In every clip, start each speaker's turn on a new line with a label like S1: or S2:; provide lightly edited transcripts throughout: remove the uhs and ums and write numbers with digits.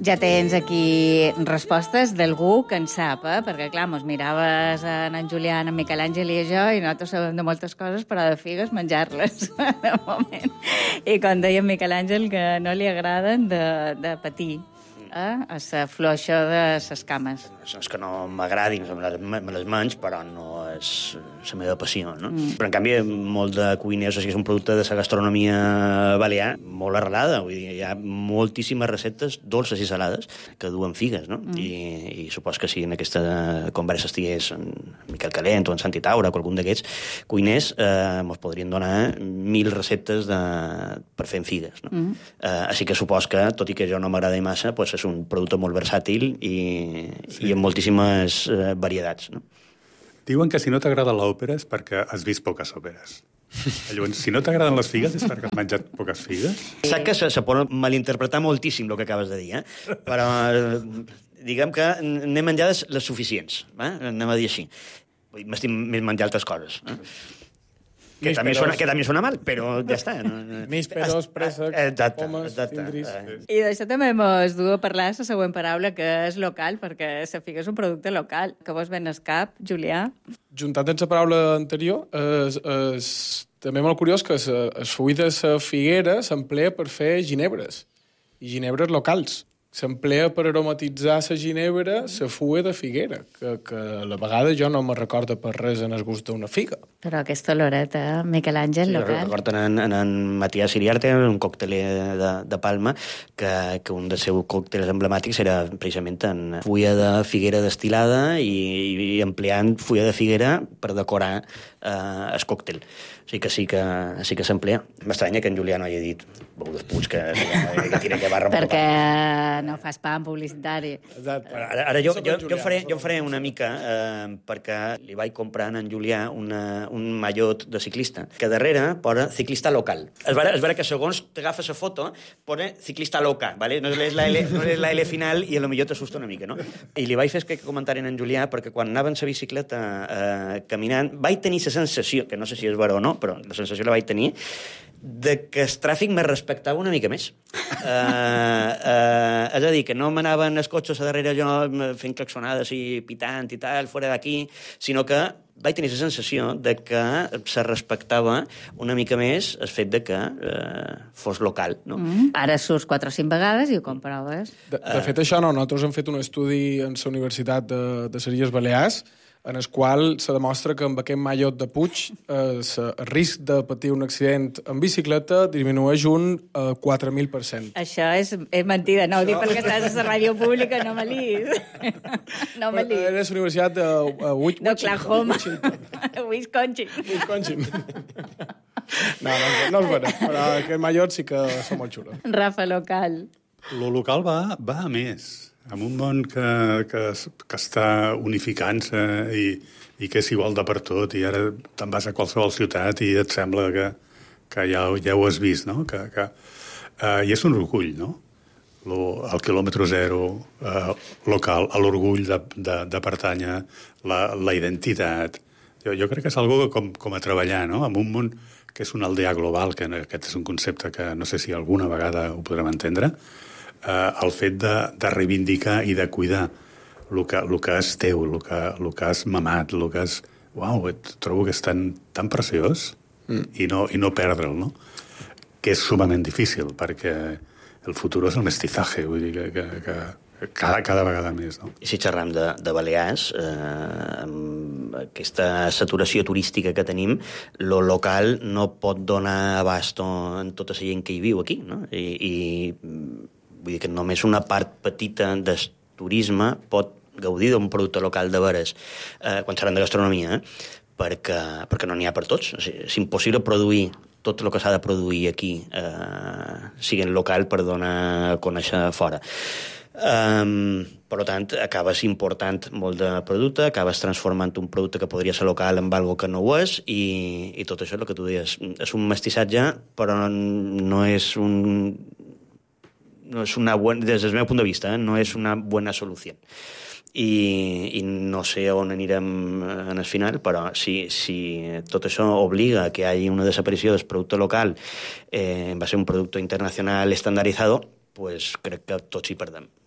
S1: Ja tens aquí respostes d'algú que en sap, perquè, clar, mos miraves en Julià, en Miquel Àngel i jo, i nosaltres sabem de moltes coses, però de figues menjar-les, de moment. I com deia Miquel Àngel, que no li agraden de patir, a la fluixó de les cames.
S2: És que no m'agradin, me les menys, però no és la meva passió, no? Però, en canvi, molt de cuiners, o sigui, és un producte de la gastronomia balear molt arrelada. Vull dir, hi ha moltíssimes receptes dolces i salades que duen figues, no? I supos que si en aquesta conversa estigués en Miquel Calent o en Santi Taura o algun d'aquests cuiners, ens podrien donar 1000 receptes per fer amb figues, no? Així que supos que, tot i que jo no m'agrada massa, pues és un producte molt versàtil i amb moltíssimes varietats, no?
S3: Diuen que si no t'agrada l'òpera és perquè has vist poques òperes. Llavors, si no t'agraden les figues és perquè has menjat poques figues?
S2: Saps que se pot malinterpretar moltíssim el que acabes de dir, però diguem que n'he menjades les suficients, anem a dir així. M'estim més menjar altres coses. Que també sona mal, però ja està.
S4: Més perós, préssecs, pomes, tindris...
S1: I d'això també mos du a parlar la següent paraula, que és local, perquè la figa és un producte local. Que vos ven al cap, Julià?
S4: Juntat amb la paraula anterior, és també molt curiós que el full de la figuera s'emplea per fer ginebres, i ginebres locals. S'emplea per aromatitzar la ginebra la fuga de figuera, que a la vegada jo no me recordo per res en el gust d'una figa.
S1: Però aquesta oloreta, Miquel Àngel,
S2: sí,
S1: local.
S2: Recordo en Matías Iriarte, un còcteler de Palma, que un dels seus còctels emblemàtics era precisament en fulla de figuera destilada i empleant fulla de figuera per decorar el còctel. O sigui que sí que s'emplea. M'estranya que en Julià no hagi dit bou d'espuig, que tira que barra...
S1: Perquè no fas pam publicitari.
S4: Exacte.
S2: Ara jo faré una mica, perquè li vaig comprar a en Julià un mallot de ciclista, que darrere posa ciclista local. Es veure que segons t'agafes la foto, posa ciclista loca, ¿vale? No és la L final i potser t'assusta una mica, no? I li vaig fer aquest comentari a en Julià, perquè quan anava en la bicicleta caminant, vaig tenir la sensació, que no sé si és vera o no, però la sensació la vaig tenir, de que el tràfic me respectava una mica més. És a dir, que no m'anaven els cotxes a darrere jo fent claxonades i pitant i tal, fora d'aquí, sinó que vaig tenir la sensació de que se respectava una mica més el fet de que fos local, no?
S1: Ara surts 4 o 5 vegades i ho comproves.
S4: De fet, això no. Nosaltres hem fet un estudi en la Universitat de les Illes Balears en el qual se demostra que amb aquest mallot de Puig el risc de patir un accident en bicicleta disminueix un 4.000%.
S1: Això és mentida, no ho dic perquè estàs a la ràdio pública, no me lis. No me lis.
S4: Era la Universitat
S1: d'Oklahoma. Wisconsin.
S4: No és vera, però aquest mallot sí que són molt xulos.
S1: Rafa, local.
S3: Lo local va a més. En un món que està unificant-se i que és igual de per tot, i ara te'n vas a qualsevol ciutat i et sembla que ja ho has vist, no? I és un orgull, no? El quilòmetre zero local, l'orgull de pertànyer, la identitat. Jo crec que és algo com a treballar, no? En un món que és una aldea global, que aquest és un concepte que no sé si alguna vegada ho podrem entendre, el fet de reivindicar i de cuidar el que és teu, el que has mamat, el que és... Uau, trobo que és tan preciós i no perdre'l, no? Que és sumament difícil, perquè el futur és el mestizaje, vull dir que cada vegada més, no?
S2: I si xerram de Balears, amb aquesta saturació turística que tenim, lo local no pot donar abasto en tota la gent que hi viu aquí, no? I vull dir que només una part petita del turisme pot gaudir d'un producte local de veres, quan xerrem de gastronomia, perquè no n'hi ha per tots. O sigui, és impossible produir tot el que s'ha de produir aquí, siguent local, per donar a conèixer fora. Per tant, acabes important molt de producte, acabes transformant un producte que podria ser local en algo que no ho és, i tot això és el que tu deies. És un mestissatge, però no és una buena, des del meu punt de vista, no és una bona solució. I no sé on anirem en el final, però si tot això obliga a que hi hagi una desaparició del producte local en base a un producte internacional estandarizado, pues crec que tots hi perdem.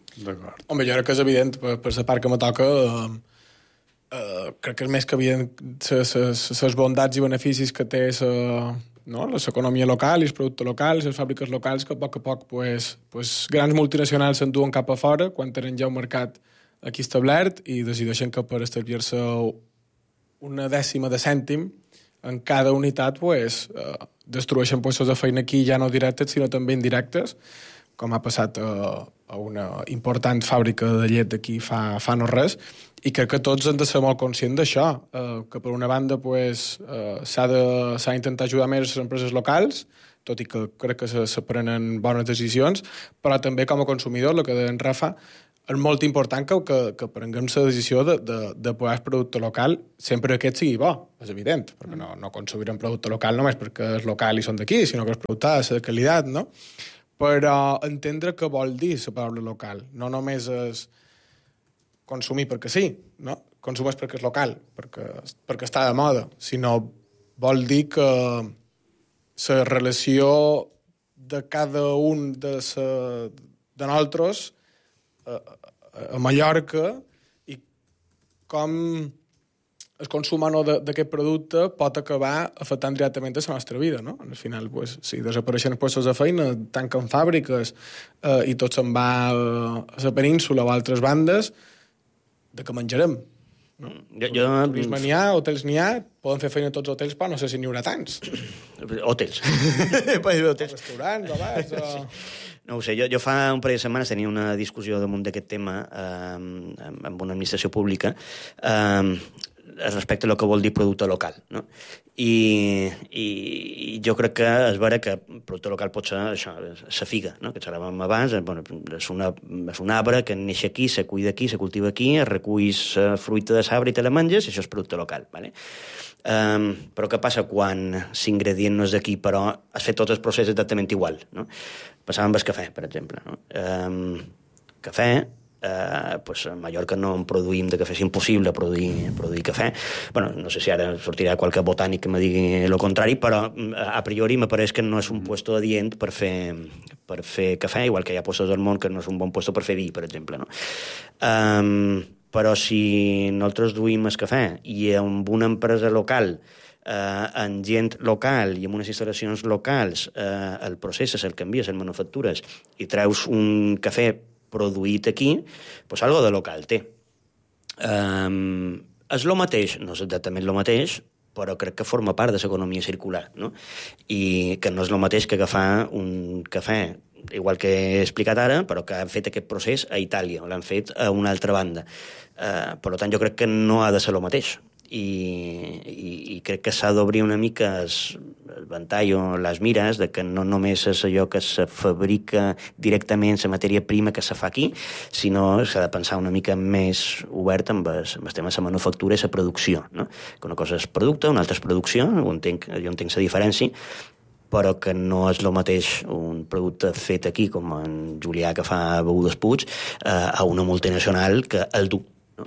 S3: D'acord.
S4: Home, jo crec que és evident, per la part que me toca, crec que és més que evident les bondats i beneficis que té l'economia local i els productes locals, les fàbriques locals, que a poc pues, grans multinacionals s'enduen cap a fora quan tenen ja un mercat aquí establert i decideixen que per establir-se una dècima de cèntim en cada unitat destrueixen llocs de feina aquí ja no directes sinó també indirectes, com ha passat a una important fàbrica de llet d'aquí fa no res, i crec que tots hem de ser molt conscients d'això, que per una banda s'ha d'intentar ajudar més les empreses locals, tot i que crec que se prenen bones decisions, però també com a consumidor, el que deia en Rafa, és molt important que prenguem la decisió de posar el producte local sempre que aquest sigui bo, és evident, perquè no consumirem producte local només perquè és local i són d'aquí, sinó que els productes de qualitat, no? Però entendre què vol dir la paraula local. No només és consumir perquè sí, no? Consumeix perquè és local, perquè està de moda, sinó vol dir que la relació de cada un de nosaltres a Mallorca i com el consum d'aquest producte pot acabar afectant directament a la nostra vida, no? Al final, si desapareixen els llocs de feina, tanquen fàbriques i tot se'n va a la península o a altres bandes, de què menjarem? No? Turisme n'hi ha, hotels n'hi ha, poden fer feina a tots els hotels, però no sé si n'hi haurà tants.
S2: Hotels.
S4: Restaurants o bars o...
S2: No ho sé, jo fa un parell de setmanes tenia una discussió damunt d'aquest tema amb una administració pública respecte a lo que vol dir producte local, no? I jo crec que és vera que producte local pot ser això, la figa, no? Que xerràvem abans, és un arbre que neix aquí, se cuida aquí, se cultiva aquí, es recull la fruita de l'arbre i te la menges, i això és producte local, ¿vale? Però què passa quan l'ingredient no és d'aquí, però has fet tot el procés exactament igual, no? Passava amb el cafè, per exemple, no? Cafè, a Mallorca no en produïm de cafè, és impossible produir cafè. Bueno, no sé si ara sortirà qualque botànic que me digui el contrari, però a priori me pareix que no és un puesto adient per fer cafè, igual que hi ha puestos del món que no és un bon puesto per fer vi, per exemple, no? Però si nosaltres duim el cafè i amb una empresa local, amb gent local i amb unes instal·lacions locals, el processes, el canvies, el manufactures i treus un cafè produït aquí, doncs algo de local té. És el mateix, no és exactament el mateix, però crec que forma part de l'economia circular, no? I que no és el mateix que agafar un cafè, igual que he explicat ara, però que han fet aquest procés a Itàlia, o l'han fet a una altra banda. Per tant, jo crec que no ha de ser el mateix. I crec que s'ha d'obrir una mica el ventall o les mires de que no només és allò que se fabrica directament la matèria prima que se fa aquí, sinó s'ha de pensar una mica més obert amb el tema de la manufactura i la producció, no? Que una cosa és producte, una altra és producció, jo entenc la diferència, però que no és el mateix un producte fet aquí, com en Julià que fa begudes Puig, a una multinacional que el du.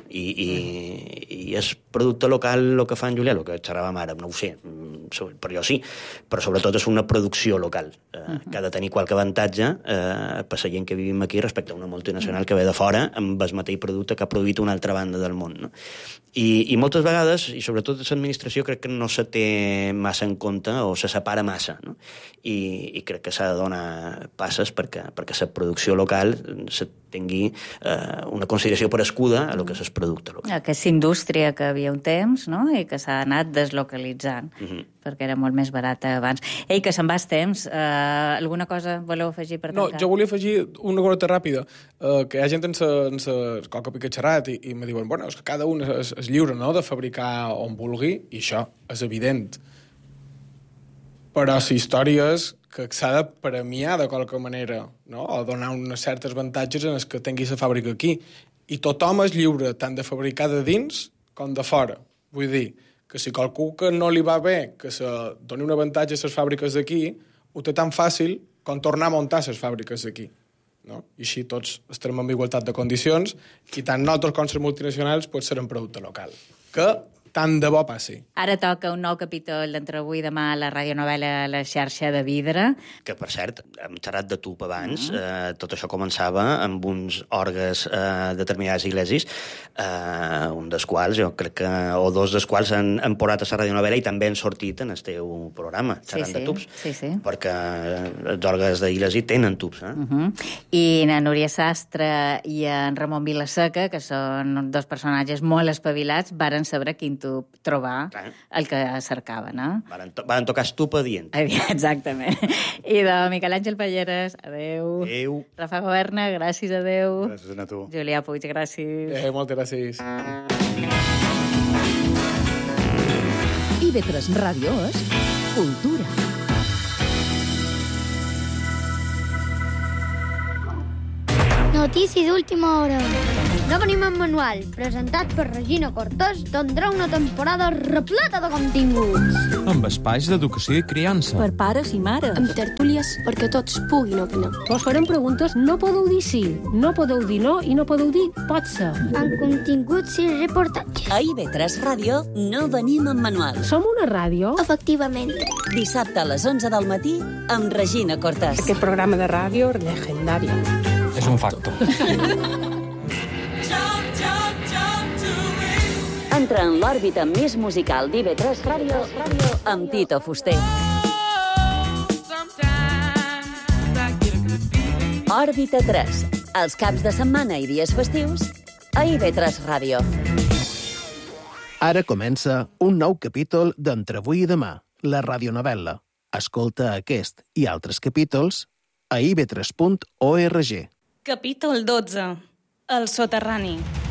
S2: I és producte local el que fa en Julià, el que xerràvem ara, no ho sé, però jo sí, però sobretot és una producció local, que ha de tenir qualque avantatge per la gent que vivim aquí respecte a una multinacional que ve de fora amb el mateix producte que ha produït una altra banda del món, no? I moltes vegades, i sobretot l'administració, crec que no se té massa en compte o se separa massa, no? I crec que s'ha de donar passes perquè la producció local se tingui una consideració per escuda a lo que és el producte local.
S1: Aquesta indústria que havia un temps, no? I que s'ha anat deslocalitzant, perquè era molt més barata abans. Ei, que se'n va el temps. Alguna cosa voleu afegir per tancar?
S4: No, jo volia afegir una cosa ràpida, que hi ha gent en qualque pica xerrat i me diuen, bueno, és que cada un és lliure, no?, de fabricar on vulgui, i això és evident. Però la història és que s'ha de premiar de qualque manera, no?, o donar uns certs avantatges en els que tingui la fàbrica aquí. I tothom és lliure tant de fabricar de dins com de fora. Vull dir que si qualcú que no li va bé que se doni un avantatge a les fàbriques d'aquí, ho té tan fàcil com tornar a muntar les fàbriques d'aquí, no? I així tots estarem en igualtat de condicions i tant nosaltres com les multinacionals pot ser un producte local, que tant de bo passi.
S1: Ara toca un nou capítol d'Entre avui i demà a la radionovel·la La xarxa de vidre.
S2: Que, per cert, hem xerrat de tub abans. Tot això començava amb uns orgues determinades iglesis, un dels quals, jo crec que, o dos dels quals han portat a la radionovel·la i també han sortit en el teu programa, xerrant de tubs.
S1: Sí.
S2: Perquè els orgues d'iglesia tenen tubs.
S1: I na Núria Sastre i en Ramon Vilaseca, que són dos personatges molt espavilats, varen saber quin tub trobar, el que cercaven.
S2: Varen tocar estupa dient.
S1: Exactament. I de Miquel Àngel Palleres, adeu.
S2: Adeu.
S1: Rafa Governa, gràcies, adeu.
S3: Gràcies a tu.
S1: Julià Puig, gràcies.
S4: Moltes gràcies.
S5: IB3 Ràdio és cultura.
S6: Notícies d'última hora. No venim en manual, presentat per Regina Cortés, tindrà una temporada repleta de continguts.
S7: Amb espais d'educació i criança.
S5: Per pares i mares.
S8: Amb tertúlies perquè tots puguin opinar.
S9: Vos farem preguntes, no podeu dir sí, no podeu dir no i no podeu dir pot ser.
S6: Amb continguts i reportatges.
S10: A IB3 Ràdio no venim en manual.
S9: Som una ràdio?
S6: Efectivament.
S10: Dissabte a les 11 del matí amb Regina Cortés.
S9: Aquest programa de ràdio legendari.
S7: És un facto.
S10: Entra en l'òrbita més musical d'IB3 Ràdio amb Tito Fuster. Òrbita 3. Els caps de setmana i dies festius a IB3 Ràdio.
S11: Ara comença un nou capítol d'Entre avui i demà, la radionovel·la. Escolta aquest i altres capítols a ib3.org.
S12: Capítol 12. El soterrani.